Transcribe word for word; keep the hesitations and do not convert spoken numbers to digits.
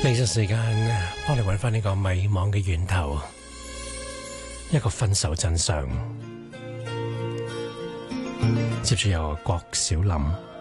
呢段時間幫你揾翻呢個迷惘嘅源頭，一個分手真相。接住由郭小霖